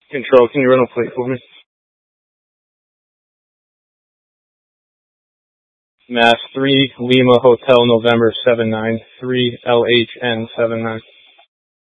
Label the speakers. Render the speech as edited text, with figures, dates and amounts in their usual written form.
Speaker 1: Control, can you run a plate for me? Mass 3, Lima Hotel, November 793, LHN 79.